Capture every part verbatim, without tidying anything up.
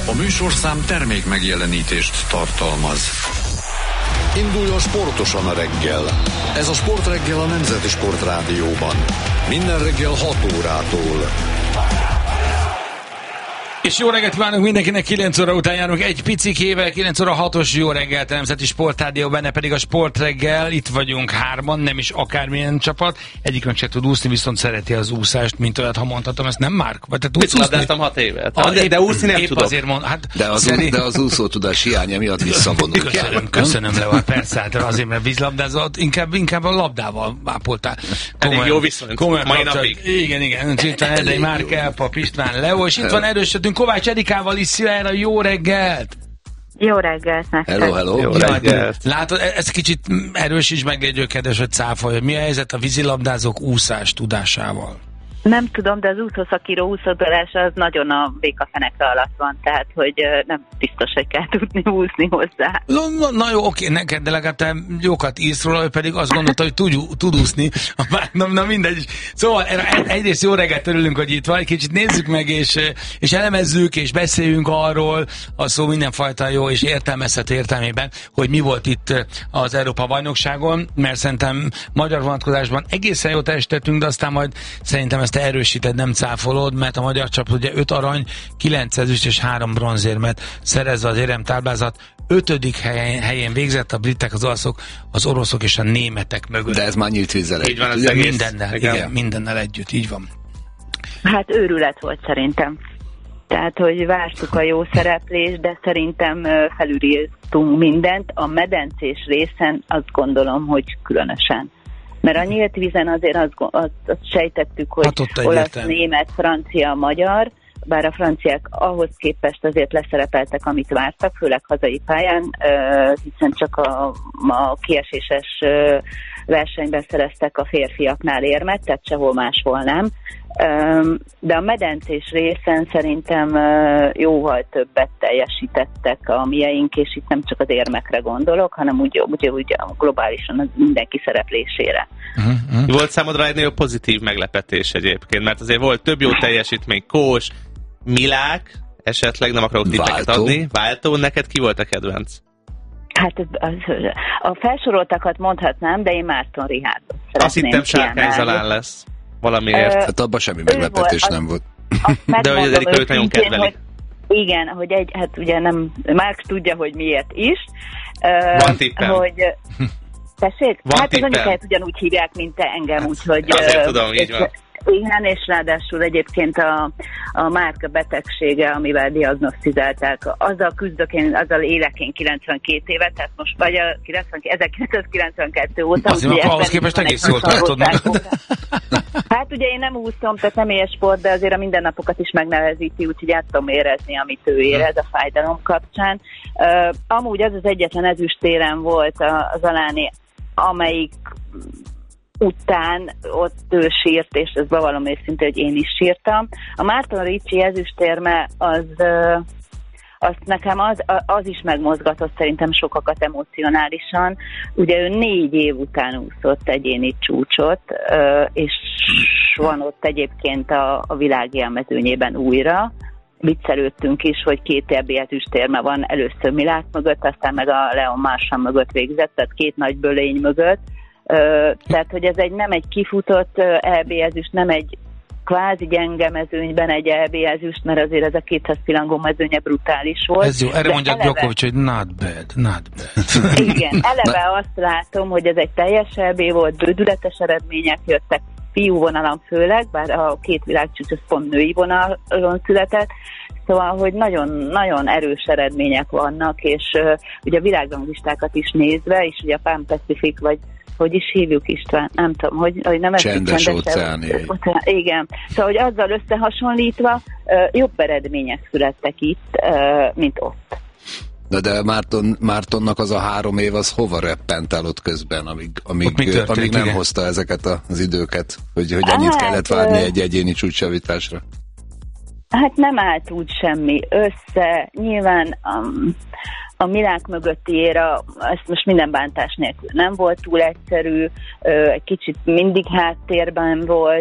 A műsorszám termék megjelenítést tartalmaz. Induljon sportosan a reggel. Ez a Sportreggel a Nemzeti Sportrádióban. Minden reggel hat órától. És jó reggelt kívánunk mindenkinek, kilenc óra után járunk egy picikével, kilenc óra hatos jó reggelt a Nemzeti Sportrádió, benne pedig a Sportreggel, itt vagyunk hárman, nem is akármilyen csapat, egyikünk se tud úszni, viszont szereti az úszást, mint olyat, ha mondhatom, ezt nem Márk? Vagy te tudsz úszni? Labdáztam hat évet. A, de, de úszni nem épp tudok. Azért mond, hát de, az szerint... de az úszótudás hiánya miatt visszavonul. Köszönöm, köszönöm Leo, persze, hát azért, mert vízlabdázott, inkább, inkább a labdával ápoltál. Elég jó viszont, mai napig. Igen, igen, itt van Erdei Márk, Elpa, István, Leo, és itt van erősödünk Kovács Erikával is. Szia, jó reggelt! Jó reggelt nektek! Hello, hello! Jó reggelt! Látod, ez kicsit erősíts meg egy kedves, hogy cáfolja. Mi a helyzet a vízilabdázók úszás tudásával? Nem tudom, de az úszószakíró úszódása az nagyon a békafenekre alatt van, tehát hogy nem biztos, hogy kell tudni úszni hozzá. Na, na, na jó, oké, neked, de legalább te jókat írsz róla, ő pedig azt gondolta, hogy tud, tud úszni. Na, na mindegy. Szóval egyrészt jó reggelt, örülünk, hogy itt van, kicsit nézzük meg, és, és elemezzük, és beszéljünk arról, a szó mindenfajta jó és értelmezhető értelmében, hogy mi volt itt az Európa-bajnokságon, mert szerintem magyar vonatkozásban egészen jó teljesítettünk, de aztán majd szerintem ezt erősíted, nem cáfolod, mert a magyar csapat ugye öt arany, kilenc ezüst és három bronzérmet szerezve az éremtáblázat ötödik helyen, helyen végzett, a britek, az olaszok, az oroszok és a németek mögött. De ez már nyílt vízzel együtt. Így van az egész. Mindennel, igen. igen, mindennel együtt, így van. Hát őrület volt szerintem. Tehát, hogy vártuk a jó szereplést, de szerintem felülírtunk mindent. A medencés részen azt gondolom, hogy különösen. Mert a nyílt vízen azért azt, azt, azt sejtettük, hogy hát olasz, német, francia, magyar, bár a franciák ahhoz képest azért leszerepeltek, amit vártak, főleg hazai pályán, hiszen csak a, a kieséses versenyben szereztek a férfiaknál érmet, tehát sehol máshol nem. De a medencés részen szerintem jóval többet teljesítettek a mieink, és itt nem csak az érmekre gondolok, hanem úgy, úgy, úgy globálisan az mindenki szereplésére. Uh-huh. Volt számodra egy nagyobb pozitív meglepetés egyébként, mert azért volt több jó teljesítmény, Kós, Milák, esetleg nem akarok tippeket adni, Váltó, neked ki volt a kedvenc? Hát az, a felsoroltakat mondhatnám, de én Márton Richárdot szeretném. Azt hittem Sárkány Zalán lesz valamiért. Ö, hát abban semmi meglepetés volt, nem volt. De hogy az Erika őt nagyon kedveli. Hogy, igen, hogy egy, hát ugye nem, Márk tudja, hogy miért is. Van tippem. Hogy, tessék? Van hát tippem. az anyukáját ugyanúgy hívják, mint te engem, úgyhogy... Azért tudom, így van. Igen, és ráadásul egyébként a, a Márk betegsége, amivel diagnosztizálták, azzal küzdök én, azzal élek én kilencvenkét éve, tehát most vagy a ezerkilencszázkilencvenkettő óta. Azért akkor ahhoz képest egész jól tartod magad. Hát ugye én nem úszom, tehát nem éles sport, de azért a mindennapokat is megnehezíti, úgyhogy át tudom érezni, amit ő érez a fájdalom kapcsán. Uh, amúgy az az egyetlen ezüstérem volt az Aláni, amelyik után ott ő sírt, és ez bevallom őszintén, hogy én is sírtam. A Márton Ricci ezüstérme az, azt nekem az, az is megmozgatott szerintem sokakat emocionálisan. Ugye ő négy év után úszott egyéni csúcsot, és van ott egyébként a, a világélmezőnyében újra. Viccelődtünk is, hogy két é bé ezüstérme van, először Milák mögött, aztán meg a Leon Marchand mögött végzett, tehát két nagy bölény mögött. Uh, tehát, hogy ez egy nem egy kifutott uh, é bé ezüst, nem egy kvázi gyenge mezőnyben egy é bé ezüst, mert azért ez a kétszáz pillangó mezőnye brutális volt. Ez jó, erre mondják Djokovic, hogy not bad, not bad. Igen, eleve azt látom, hogy ez egy teljes é bé volt, bődületes eredmények jöttek, fiú vonalon főleg, bár a két világcsúcs az pont női vonalon született, szóval, hogy nagyon, nagyon erős eredmények vannak, és uh, ugye a világranglistákat is nézve, és ugye a Pan Pacific, vagy hogy is hívjuk, István? Nem tudom, hogy, hogy nem csendes óceániai. Igen. Szóval, hogy azzal összehasonlítva jobb eredmények születtek itt, mint ott. De, de Márton, Mártonnak az a három év, az hova reppent el ott közben, amíg, amíg, történik, amíg nem igen. hozta ezeket az időket, hogy, hogy ennyit hát, kellett várni egy egyéni csúcsjavításra? Hát nem állt úgy semmi össze. Nyilván um, a Milák mögötti éra, ezt most minden bántás nélkül nem volt túl egyszerű, egy kicsit mindig háttérben volt,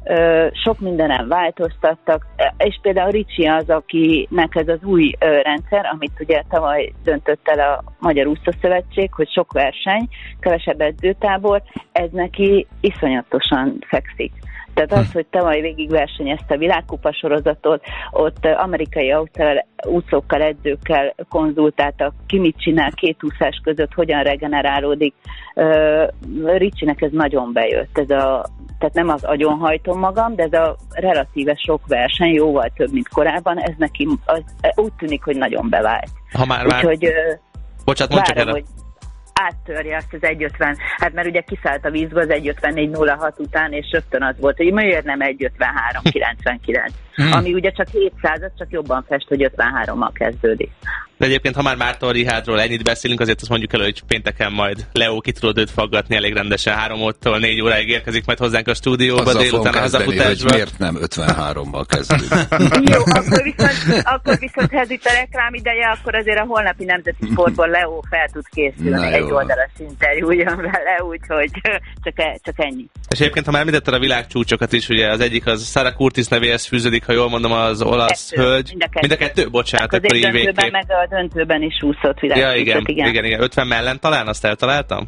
sok mindenen változtattak, és például Ricsi az, akinek ez az új rendszer, amit ugye tavaly döntött el a Magyar Úszószövetség, hogy sok verseny, kevesebb edzőtábor, ez neki iszonyatosan fekszik. Tehát az, hogy tavaly végigversenyezte a világkupa sorozatot, ott amerikai ausztrál úszókkal, edzőkkel konzultáltak, ki mit csinál két úszás között, hogyan regenerálódik. Uh, Ricsinek ez nagyon bejött. Ez a, tehát nem az agyonhajtom magam, de ez a relatíve sok verseny, jóval több, mint korábban, ez neki az, úgy tűnik, hogy nagyon bevált. Ha már vár... Úgyhogy uh, Bocsát, mondd csak várom, erre. hogy áttörje azt az egy ötven, hát mert ugye kiszállt a vízbe az egy ötvennégy nulla hat után, és rögtön az volt, hogy miért nem egy ötvenhárom kilencvenkilenc, hmm. ami ugye csak hétszázad, csak jobban fest, hogy ötvenhárommal kezdődik. De egyébként, ha már Márton Richárdról ennyit beszélünk, azért azt mondjuk el, hogy pénteken majd Leo ki tudod őt faggatni elég rendesen, három ótól négy óráig érkezik majd hozzánk a stúdióba, azzal délután a hazafutásba. Miért nem ötvenhárommal kezdődik? Jó, akkor viszont, akkor viszont ha ez itt a reklám ideje, akkor azért a holnapi Nemzeti Sportból Leo fel tud készülni egy oldalas interjújon vele, úgyhogy csak, e, csak ennyi. És egyébként, ha már említetted a világcsúcsokat is, ugye az egyik az Sara Curtis nevéhez fűződik, ha jól mondom, az olasz kettő, hölgy. Mind a kettő, mind a kettő? Bocsánat, akkor így végképp. Meg a döntőben is úszott világcsúcsot, ja, igen, igen. igen, igen. ötven mellett talán, azt eltaláltam?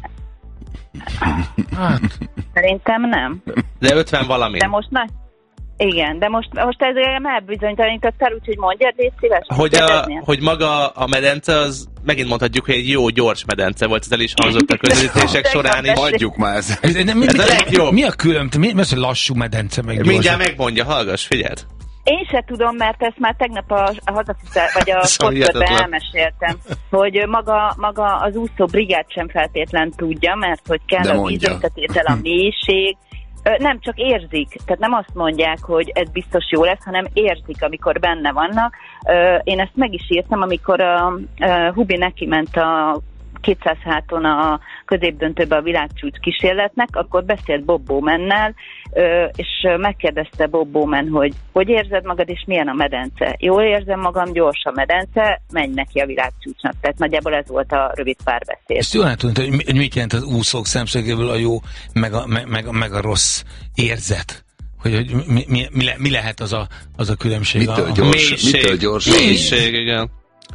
Hát. Szerintem nem. De ötven valami. De most nagy. Igen, de most, most ez elbizonytalanítottál, úgyhogy mondjad, légy szíves. Hogy, a, hogy maga a medence, az megint mondhatjuk, hogy egy jó, gyors medence volt, ez el is hangzott a közvetítések során is. Hagyjuk már ezt. Ez, mi, mi, ez a legjobb. Mi a külön? Mi, mi az, hogy lassú medence meg gyors? Mindjárt megmondja, hallgass, figyeld. Én se tudom, mert ezt már tegnap a, a hazafutás, vagy a sportkörben elmeséltem, hogy maga, maga az úszó brigád sem feltétlen tudja, mert hogy kell a vízöntetétel, a mélység, nem csak érzik, tehát nem azt mondják, hogy ez biztos jó lesz, hanem érzik, amikor benne vannak. Én ezt meg is írtam, amikor a Hubi neki ment a kétszáz háton a középdöntőbe a világcsúcs kísérletnek, akkor beszélt Bob Bowmannel, és megkérdezte Bob Bowman, hogy hogy érzed magad, és milyen a medence. Jól érzem magam, gyors a medence, menj neki a világcsúcsnak. Tehát nagyjából ez volt a rövid párbeszéd. Ezt jól lehet tudni, hogy mit jelent az úszók szemszögéből a jó, meg a, meg, meg a rossz érzet? Hogy, hogy mi, mi, mi, le, mi lehet az a, az a különbség? Mitől a, gyors? Mélység. Mitől gyors? Mélység, igen.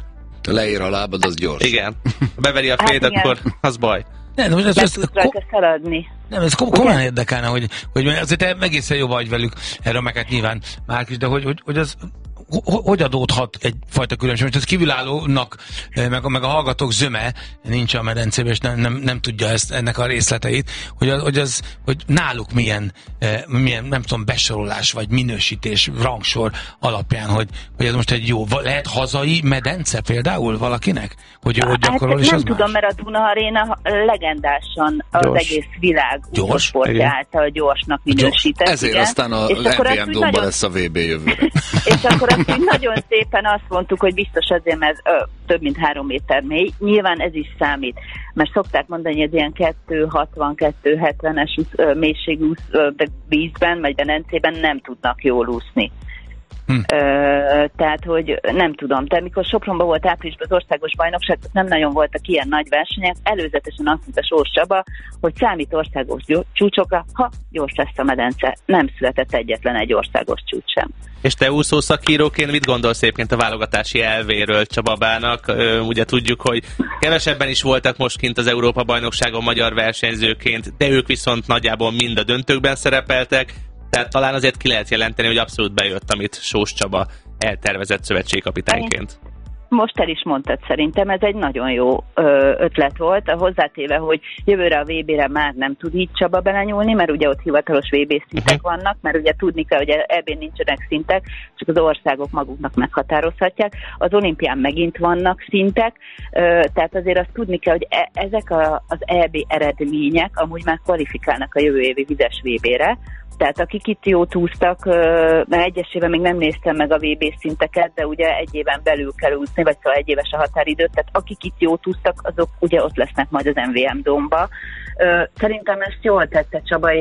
Leír a lábad, az gyors. Igen. Beveri a féd, hát akkor az baj. Nem, de most ez, ez, ez, ko- szaladni. Nem, ez kom- komolyan érdekelne, hogy, hogy azért egészen jó vagy velük, erről meg hát nyilván már is, de hogy, hogy, hogy az hogy adódhat egyfajta különbség? Most az kívülállónak, meg, meg a hallgatók zöme nincs a medencében, és nem, nem, nem tudja ezt, ennek a részleteit, hogy az, hogy, az, hogy náluk milyen, milyen, nem tudom, besorolás, vagy minősítés, rangsor alapján, hogy, hogy ez most egy jó, lehet hazai medence például valakinek? Hogy jó, hogy gyakorol, hát és nem az tudom, más? mert a Duna Aréna legendásan az Gyors. egész világ Gyors? sportja által gyorsnak minősített. Ezért igen. aztán a És akkor em vé azt em úgy Domba nagyon- lesz a vé bé jövőre. És akkor azt így nagyon szépen azt mondtuk, hogy biztos azért, mert ö, több mint három méter mély. Nyilván ez is számít, mert szokták mondani, hogy ez ilyen kettő hatvan kettő hetvenes ö, mélységű ö, de vízben, vagy benencében nem tudnak jól úszni. Hm. Ö, tehát, hogy nem tudom. Tehát mikor Sopronban volt áprilisban az országos bajnokság, nem nagyon voltak ilyen nagy versenyek. Előzetesen azt mondta Sós Csaba, hogy számít országos csúcsokra, ha gyors lesz a medence. Nem született egyetlen egy országos csúcs sem. És te úszó szakíróként mit gondolsz egyébként a válogatási elvéről Csababának? Ö, ugye tudjuk, hogy kevesebben is voltak most kint az Európa-bajnokságon magyar versenyzőként, de ők viszont nagyjából mind a döntőkben szerepeltek, tehát talán azért ki lehet jelenteni, hogy abszolút bejött, amit Sós Csaba eltervezett szövetségkapitányként. Most el is mondtad, szerintem ez egy nagyon jó ö, ötlet volt, hozzátéve, hogy jövőre a vé bére már nem tud így Csaba belenyúlni, mert ugye ott hivatalos vé bé szintek uh-huh. vannak, mert ugye tudni kell, hogy ebben nincsenek szintek, csak az országok maguknak meghatározhatják. Az olimpián megint vannak szintek, ö, tehát azért azt tudni kell, hogy e- ezek a, az é bé eredmények amúgy már kvalifikálnak a jövő évi vizes vé bére, tehát akik itt jót úsztak, mert egyesével még nem néztem meg a vé bé szinteket, de ugye egy éven belül kell úszni, vagy szóval egy éves a határidő, tehát akik itt jót úsztak, azok ugye ott lesznek majd az em vé em Domba. Szerintem ezt jól tette Csaba, és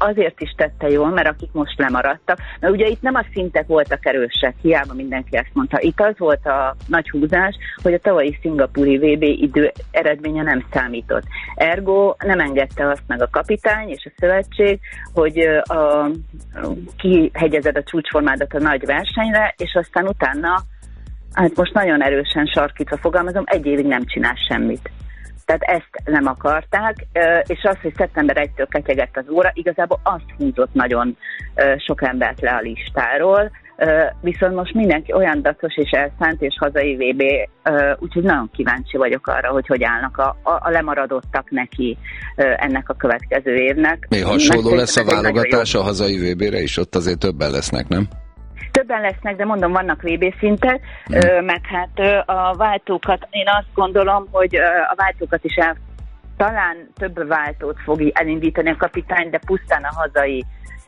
azért is tette jól, mert akik most lemaradtak, mert ugye itt nem a szintek voltak erősek, hiába mindenki ezt mondta. Itt az volt a nagy húzás, hogy a tavalyi szingapúri vé bé idő eredménye nem számított. Ergo nem engedte azt meg a kapitány és a szövetség, hogy a, kihegyezed a csúcsformádat a nagy versenyre, és aztán utána, hát most nagyon erősen sarkítva fogalmazom, egy évig nem csinál semmit. Tehát ezt nem akarták, és az, hogy szeptember elsejétől ketyegett az óra, igazából azt húzott nagyon sok embert le a listáról, viszont most mindenki olyan dacos és elszánt és hazai vé bé, úgyhogy nagyon kíváncsi vagyok arra, hogy hogy állnak a, a lemaradottak neki ennek a következő évnek. Mi hasonló lesz a válogatás a hazai vé bére is? Ott azért többen lesznek, nem? Többen lesznek, de mondom, vannak vé bé szintek, hmm. meg hát a váltókat, én azt gondolom, hogy a váltókat is el, talán több váltót fog elindítani a kapitány, de pusztán a hazai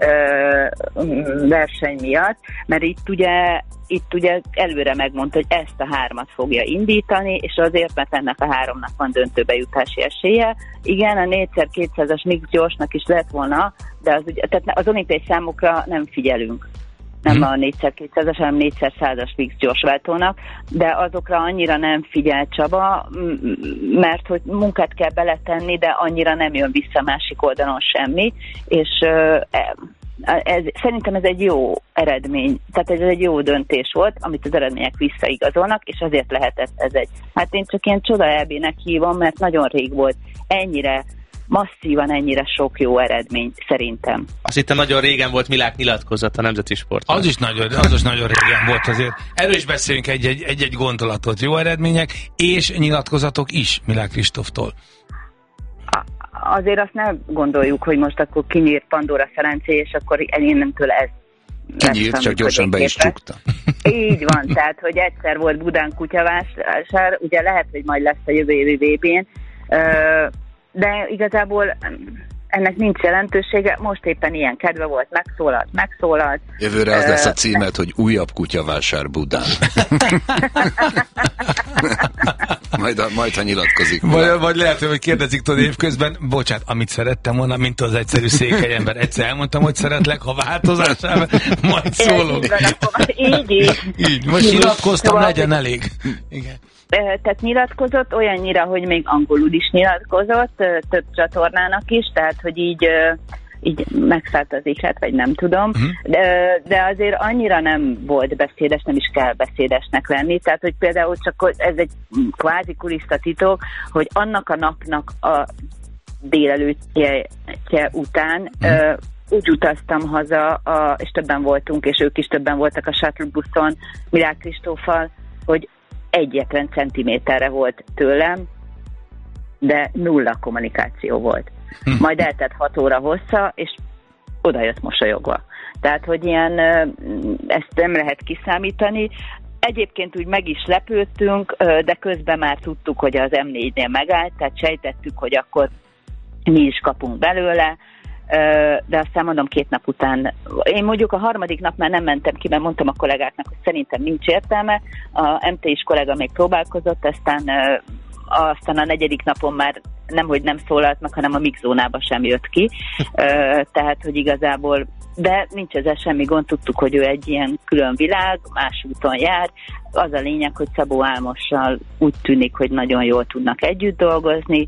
verseny miatt, mert itt ugye, itt ugye előre megmondta, hogy ezt a hármat fogja indítani, és azért, mert ennek a háromnak van döntőbe jutási esélye. Igen, a négyszer kétszázas mix gyorsnak is lett volna, de az, ugye, tehát az olimpiai számokra nem figyelünk. Nem a négyszer kétszázas, hanem négyszer százas mix gyorsváltónak, de azokra annyira nem figyel Csaba, mert hogy munkát kell beletenni, de annyira nem jön vissza másik oldalon semmi, és ez, szerintem ez egy jó eredmény, tehát ez egy jó döntés volt, amit az eredmények visszaigazolnak, és azért lehetett ez egy, hát én csak ilyen csoda é bének hívom, mert nagyon rég volt ennyire masszívan ennyire sok jó eredmény, szerintem. Azt hittem nagyon régen volt Milák nyilatkozat a nemzeti sportban. Az is nagyon, az is nagyon régen volt azért. Erről is beszéljünk egy-egy, egy-egy gondolatot. Jó eredmények és nyilatkozatok is Milák Kristóftól. Azért azt nem gondoljuk, hogy most akkor kinyírt Pandora szerencé, és akkor én nem tőle ez kinyírt, csak gyorsan be is csukta. Így van, tehát, hogy egyszer volt Budán kutyavásár, ugye lehet, hogy majd lesz a jövő évi vé bén, de igazából ennek nincs jelentősége, most éppen ilyen kedve volt, megszólalt, megszólalt. Jövőre az lesz a címet, hogy újabb kutyavásár Budán. majd, majd, ha nyilatkozik. Vagy, vagy lehet, hogy kérdezik tudod évközben, bocsánat, amit szerettem volna, mint az egyszerű székely ember. Egyszer elmondtam, hogy szeretlek, ha változásával, majd szólunk. Így, így. Így, most nyilatkoztam, legyen elég. Igen. Tehát nyilatkozott olyannyira, hogy még angolul is nyilatkozott, több csatornának is, tehát hogy így, így megszállt az ihlet, vagy nem tudom, uh-huh. de, de azért annyira nem volt beszédes, nem is kell beszédesnek lenni, tehát hogy például csak ez egy kvázi kulisszatitok, hogy annak a napnak a délelőttje után uh-huh. úgy utaztam haza, a, és többen voltunk, és ők is többen voltak a shuttle buszon Milák Kristóffal, hogy egyetlen centiméterre volt tőlem, de nulla kommunikáció volt. Hm. Majd eltett hat óra hossza, és oda jött mosolyogva. Tehát, hogy ilyen, ezt nem lehet kiszámítani. Egyébként úgy meg is lepődtünk, de közben már tudtuk, hogy az em négynél megállt, tehát sejtettük, hogy akkor mi is kapunk belőle, de aztán mondom, két nap után, én mondjuk a harmadik nap már nem mentem ki, mert mondtam a kollégáknak, hogy szerintem nincs értelme, a em té is kollega még próbálkozott, aztán, aztán a negyedik napon már nemhogy nem szólalt meg, hanem a mixzónába sem jött ki, tehát, hogy igazából, de nincs ezzel semmi gond, tudtuk, hogy ő egy ilyen külön világ, más úton jár, az a lényeg, hogy Szabó Álmossal úgy tűnik, hogy nagyon jól tudnak együtt dolgozni,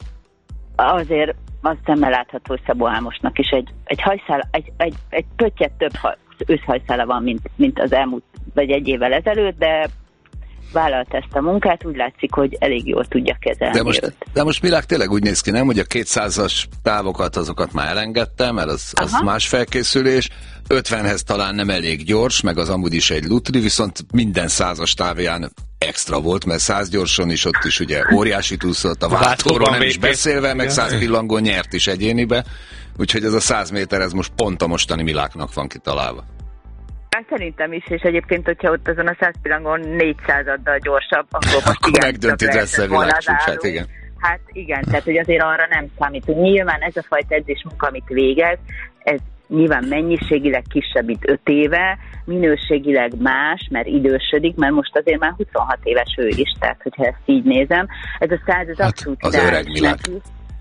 azért az szemmel látható, hogy Szabó Álmosnak is egy, egy hajszála, egy, egy, egy pöttyet több őszhajszála van, mint, mint az elmúlt, vagy egy évvel ezelőtt, de vállalt ezt a munkát, úgy látszik, hogy elég jól tudja kezelni. De most, de most Milák tényleg úgy néz ki, nem, hogy a kétszázas távokat, azokat már elengedte, mert az, az más felkészülés, ötvenhez talán nem elég gyors, meg az amúgy is egy lutri, viszont minden százas távján extra volt, mert száz gyorson is ott is ugye óriási túszott, a váltóról nem is beszélve, meg száz pillangó nyert is egyénibe, úgyhogy ez a száz méter, ez most pont a mostani Miláknak van kitalálva. Hát szerintem is, és egyébként, hogyha ott azon a száz pillangon négyszázaddal gyorsabb, akkor most akkor igen, megdönti lesz a világcsúcsát, igen. Hát igen, tehát hogy azért arra nem számítunk. Nyilván ez a fajta edzés munka, amit végez, ez nyilván mennyiségileg kisebb, mint öt éve, minőségileg más, mert idősödik, mert most azért már huszonhat éves ő is, tehát hogyha ezt így nézem, ez a száz az hát abszolút az öreg Milák.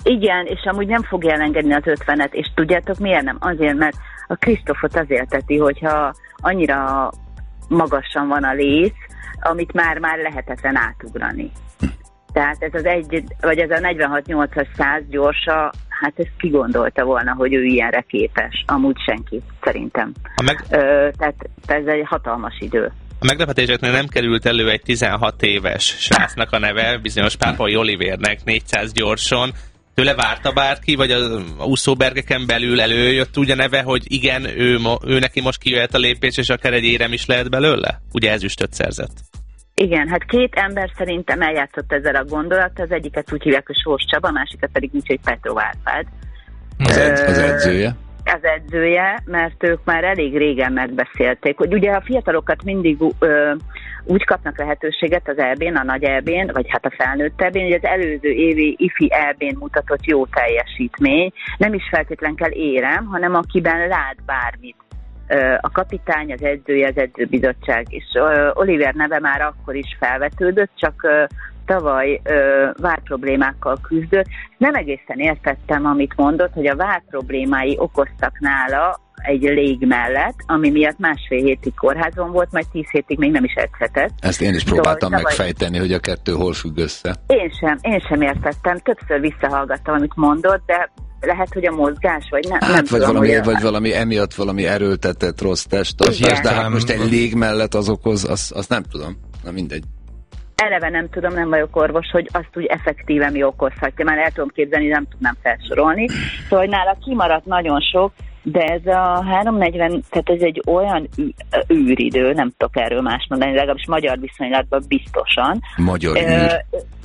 Igen, és amúgy nem fogja elengedni az ötvenet, és tudjátok miért nem? Azért, mert a Kristófot azért teti, hogyha annyira magasan van a léc, amit már-már lehetetlen átugrani. Tehát ez az egy, vagy ez a negyvenhat nyolcas száz gyorsa, hát ezt kigondolta volna, hogy ő ilyenre képes. Amúgy senki, szerintem. Meg... Ö, tehát ez egy hatalmas idő. A meglepetéseknél nem került elő egy tizenhat éves srácnak a neve, bizonyos Pápai Olivérnek négyszáz gyorson. Tőle várta bárki, vagy a úszóbergeken belül előjött úgy a neve, hogy igen, ő, ő neki most kijöhet a lépés, és akár egy érem is lehet belőle? Ugye ezüstöt szerzett. Igen, hát két ember szerintem eljátszott ezzel a gondolattal, az egyiket úgy hívják, hogy Sós Csaba, a másikat pedig úgy, hogy Petró Árpád. Az, ed- az edzője? Az edzője, mert ők már elég régen megbeszélték, hogy ugye a fiatalokat mindig ö, úgy kapnak lehetőséget az é bé-n, a nagy é bé-n, vagy hát a felnőtt é bé-n, hogy az előző évi ifi é bé-n mutatott jó teljesítmény, nem is feltétlen kell érem, hanem akiben lát bármit. A kapitány, az edzője, az edzőbizottság, és Oliver neve már akkor is felvetődött, csak tavaly vár problémákkal küzdött. Nem egészen értettem, amit mondott, hogy a vár problémái okoztak nála egy lég mellett, ami miatt másfél hétig kórházon volt, majd tíz hétig még nem is edzhetett. Ezt én is próbáltam szóval, megfejteni, hogy a kettő hol függ össze. Én sem, én sem értettem, többször visszahallgattam, amit mondott, de lehet, hogy a mozgás, vagy nem, hát, nem vagy tudom, valami, hogy vagy valami emiatt valami erőltetett rossz testtartás, de hát most egy lég mellett az okoz, azt, azt nem tudom. Na mindegy. Eleve nem tudom, nem vagyok orvos, hogy azt úgy effektíven mi okozhatja. Már el tudom képzelni, nem tudnám felsorolni. Szóval, hogy nála kimaradt nagyon sok, de ez a háromszáznegyven, tehát ez egy olyan űridő, nem tudok erről más mondani, legalábbis magyar viszonylatban biztosan. Magyar űr. Uh,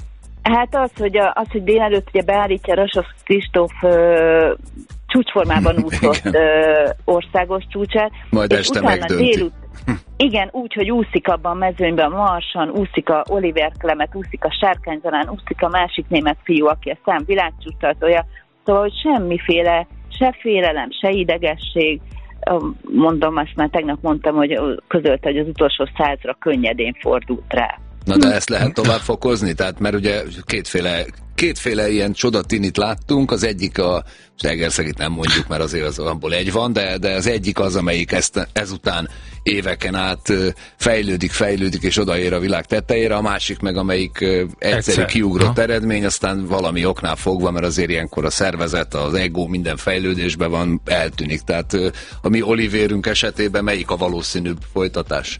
Hát az, hogy, a, az, hogy délelőtt ugye beállítja Rassos Kristóf ö, csúcsformában úszott ö, országos csúcsát. Majd este megdönti. Délut, igen, úgy, hogy úszik abban a mezőnyben a Marsan, úszik a Oliver Klemet, úszik a Sárkányzalán, úszik a másik német fiú, aki a szám világcsúcstartója. Szóval, hogy semmiféle, se félelem, se idegesség. Mondom, azt már tegnap mondtam, hogy közölte, hogy az utolsó százra könnyedén fordult rá. Na de ezt lehet tovább fokozni? Tehát, mert ugye kétféle, kétféle ilyen csodatinit láttunk, az egyik a Zsegerszegit nem mondjuk, mert azért az abból egy van, de, de az egyik az, amelyik ezt, ezután éveken át fejlődik, fejlődik, és odaér a világ tetejére, a másik meg, amelyik egyszerű kiugrott ha. eredmény, aztán valami oknál fogva, mert azért ilyenkor a szervezet, az ego minden fejlődésben van, eltűnik. Tehát a mi Olivérünk esetében melyik a valószínűbb folytatás?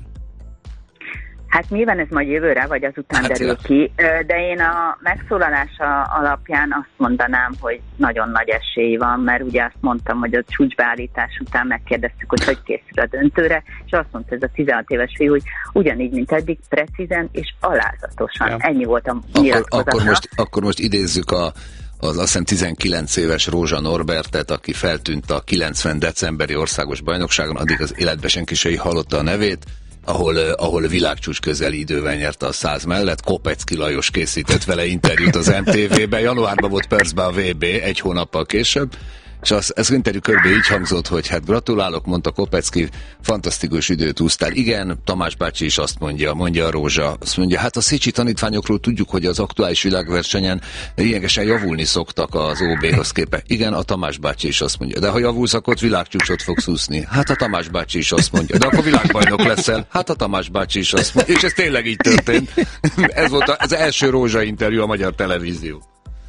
Hát nyilván ez majd jövőre, vagy azután hát derül ki, de én a megszólalása alapján azt mondanám, hogy nagyon nagy esély van, mert ugye azt mondtam, hogy a csúcsbeállítás után megkérdeztük, hogy hogy készül a döntőre, és azt mondta ez a tizenhat éves fiú, hogy ugyanígy, mint eddig, precízen és alázatosan. Ja. Ennyi volt a nyilatkozata. Akkor, akkor, most, akkor most idézzük a az azt hiszem tizenkilenc éves Rózsa Norbertet, aki feltűnt a kilencven decemberi országos bajnokságon, addig az életben senki sem hallotta a nevét, ahol, ahol világcsúcs közeli idővel nyerte a száz mellett. Kopecki Lajos készített vele interjút az em té vé-ben, januárban volt Perszben a vé bé, egy hónappal később, és az, ez interjú körbe így hangzott, hogy hát gratulálok, mondta Kopecki, fantasztikus időt úsztál. Igen, Tamás bácsi is azt mondja, mondja a Rózsa, azt mondja, hát a Szécsi tanítványokról tudjuk, hogy az aktuális világversenyen ilyenesen javulni szoktak az ó bé-hoz képest. Igen, a Tamás bácsi is azt mondja, de ha javulsz, akkor világcsúcsot fogsz úszni. Hát a Tamás bácsi is azt mondja, de akkor világbajnok leszel. Hát a Tamás bácsi is azt mondja, és ez tényleg így történt. Ez volt az első Rózsa interjú a magyar televízió.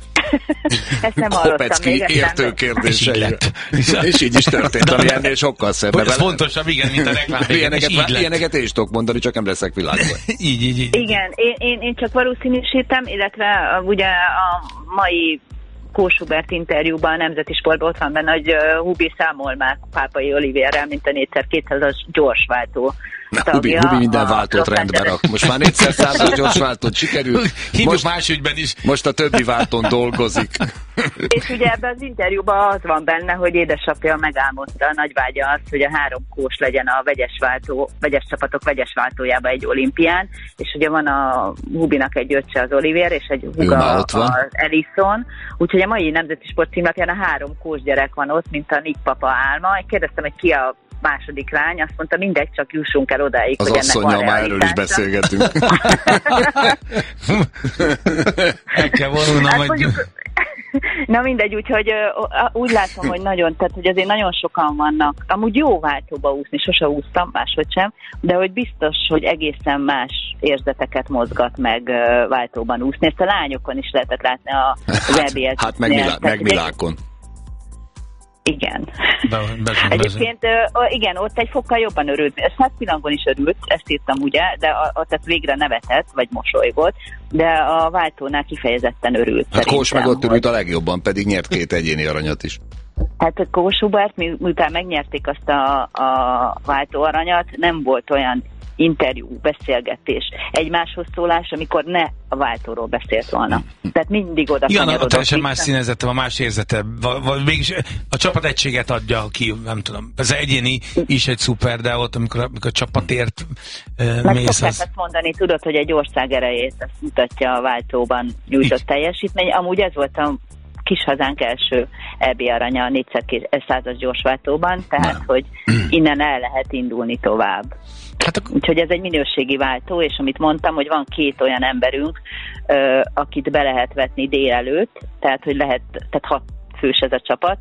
Ezt nem hallottam még. Értő kérdéseire. És így is történt, ami ennél sokkal szebb. Ez fontosabb, igen, mint a reklám. Ilyeneket, ilyeneket én is tudok mondani, csak nem leszek világban. így, így, így. Igen, én, én, én csak valószínűsítem, illetve ugye a mai Kósubert interjúban a Nemzeti Sportban ott van benne, hogy uh, Hubi számol már Pápai Olivérrel, mint a négyszer kétszázas gyorsváltó. Na, Hubi, Hubi minden váltót rendbe rak. Most már négyszer százas gyorsváltót sikerült. Hívjuk más ügyben is. Most a többi váltón dolgozik. És ugye ebben az interjúban az van benne, hogy édesapja megálmodta, a nagy vágya az, hogy a három kós legyen a vegyes váltó, vegyes csapatok vegyes váltójában egy olimpián, és ugye van a Hubinak egy öccse az Oliver, és egy húga az Ellison, úgyhogy a mai Nemzeti Sport címlapján a három kós gyerek van ott, mint a Nick papa álma. Én kérdeztem, hogy ki a második lány, azt mondta, mindegy, csak jussunk el odáig, az hogy ennek van realitása. Az asszonnyal már erről is beszélgetünk. El kell vonulnom, hát hogy... mondjuk, Na mindegy, úgyhogy úgy látom, hogy nagyon, tehát hogy azért nagyon sokan vannak. Amúgy jó váltóba úszni, sose úsztam, máshogy sem, de hogy biztos, hogy egészen más érzeteket mozgat meg váltóban úszni. Ezt a lányokon is lehetett látni az é bé es. Hát meg, milá, meg Milákon. Igen. Be, bezem, Egyébként bezem. igen, ott egy fokkal jobban örült. Százpilangon is örült, ezt írtam ugye, de ott végre nevetett, vagy mosolygott, de a váltónál kifejezetten örült. Hát Kós meg ott örült a legjobban, pedig nyert két egyéni aranyat is. Hát Kós Hubert, miután megnyerték azt a, a váltóaranyat, nem volt olyan interjú, beszélgetés, egymáshoz szólás, amikor ne a váltóról beszélt volna. Tehát mindig oda igen, kanyarodott. Igen, teljesen más színezete, a más érzete, vagy mégis a csapat egységet adja ki, nem tudom. Ez egyéni is egy szuper, de ott, amikor, amikor a csapatért uh, meg mész. szokták az... azt mondani, tudod, hogy egy ország erejét azt mutatja a váltóban nyújtott Itt. teljesítmény. Amúgy ez volt a kis hazánk első é bé aranya a négyszázas gyorsváltóban, tehát, nem. hogy innen el lehet indulni tovább. Hát a... Úgyhogy ez egy minőségi váltó, és amit mondtam, hogy van két olyan emberünk, ö, akit be lehet vetni délelőtt, tehát hogy lehet, tehát hat fős ez a csapat,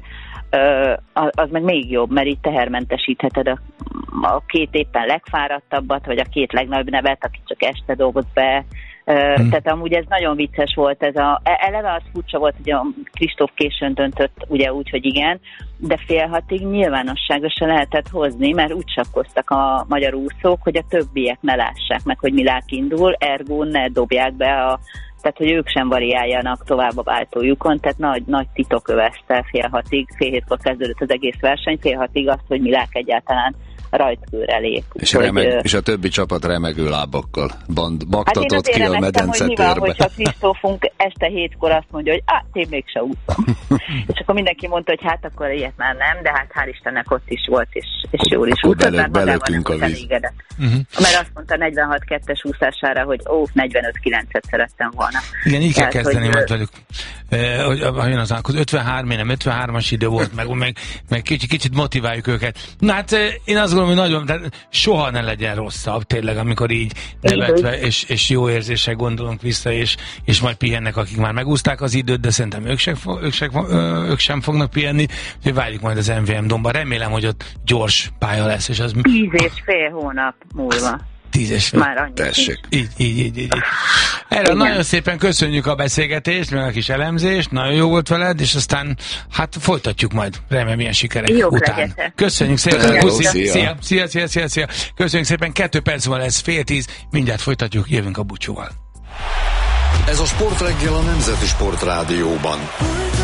ö, az meg még jobb, mert így tehermentesítheted a, a két éppen legfáradtabbat, vagy a két legnagyobb nevet, aki csak este dolgoz be. Hmm. Tehát amúgy ez nagyon vicces volt, ez a, eleve az furcsa volt, hogy a Kristóf későn döntött ugye úgy, hogy igen, de fél hatig nyilvánosságra se lehetett hozni, mert úgy sakkoztak a magyar úszók, hogy a többiek ne lássák meg, hogy Milák indul, ergo ne dobják be a, tehát hogy ők sem variáljanak tovább a váltójukon, tehát nagy, nagy titok övezte fél hatig, fél hétkor kezdődött az egész verseny, fél hatig azt, hogy Milák egyáltalán rajtkőre lép. És, remeg, ö... és a többi csapat remegő lábakkal band, baktatott hát ki a medencetérbe. Hát hogyha Kristófunk este hétkor azt mondja, hogy hát én mégse úszom. És akkor mindenki mondta, hogy hát akkor ilyet már nem, de hát hál' Istennek ott is volt, és, és jól is úszott, mert belőttünk a víz. Uh-huh. Mert azt mondta negyvenhat kettes úszására, hogy ó, negyvenöt kilencet szerettem volna. Igen, így kell Tehát, kezdeni hogy, majd velük. Eh, hogy ha jön az akkor ötvenhárom, nem ötvenhármas idő volt, meg, meg, meg kicsit, kicsit motiváljuk őket. Na hát én azt gondolom, hogy nagyon, tehát soha ne legyen rosszabb tényleg, amikor így nevetve, és, és jó érzéssel gondolunk vissza, és, és majd pihennek, akik már megúzták az időt, de szerintem ők sem, ők sem, ők sem fognak pihenni, úgyhogy várjuk majd az em vé em Domba. Remélem, hogy ott gyors pálya lesz. És az... Tíz és fél hónap múlva. Tíz és fél. Már annyi. Tessék. Így, így, így, így. Erre nagyon szépen köszönjük a beszélgetést, meg a kis elemzést, nagyon jó volt veled, és aztán hát folytatjuk majd, remélem ilyen sikerek Jók után. Legyetek. Köszönjük szépen. Hello, szia. szia. Szia, szia, szia, szia, szia. Köszönjük szépen, kettő perc van lesz, fél tíz, mindjárt folytatjuk, jövünk a búcsúval. Ez a Sportreggel a Nemzeti Sportrádióban.